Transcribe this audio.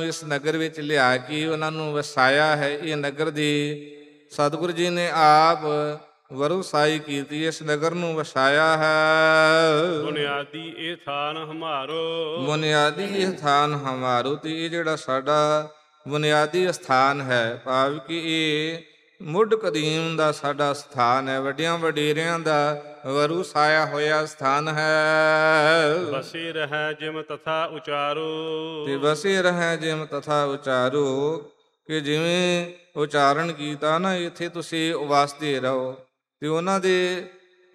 ਇਸ ਨਗਰ ਵਿੱਚ ਲਿਆ ਕੇ ਉਹਨਾਂ ਨੂੰ ਵਸਾਇਆ ਹੈ। ਇਹ ਨਗਰ ਦੀ ਸਤਿਗੁਰੂ ਜੀ ਨੇ ਆਪ ਵਰੁਸਾਈ ਕੀਤੀ, ਇਸ ਨਗਰ ਨੂੰ ਵਸਾਇਆ ਹੈ। ਬੁਨਿਆਦੀ ਇਹ ਥਾਨ ਹਮਾਰੋ, ਬੁਨਿਆਦੀ ਇਹ ਥਾਨ ਹਮਾਰੋ, ਤੇ ਇਹ ਜਿਹੜਾ ਸਾਡਾ ਬੁਨਿਆਦੀ ਸਥਾਨ ਹੈ, ਭਾਵ ਕਿ ਇਹ ਮੁੱਢ ਕਦੀਮ ਦਾ ਸਾਡਾ ਸਥਾਨ ਹੈ, ਵੱਡਿਆਂ ਵਡੇਰਿਆਂ ਦਾ ਵਰੁਸਾਇਆ ਹੋਇਆ ਸਥਾਨ ਹੈ। ਬਸੇ ਰਹਿ ਜਿਮ ਤਥਾ ਉਚਾਰੋ, ਤੇ ਵਸੇ ਰਹਿ ਜਿਮ ਤਥਾ ਉਚਾਰੋ, ਕਿ ਜਿਵੇਂ ਉਚਾਰਨ ਕੀਤਾ ਨਾ, ਇੱਥੇ ਤੁਸੀਂ ਵਸਦੇ ਰਹੋ। ਤੇ ਉਹਨਾਂ ਦੇ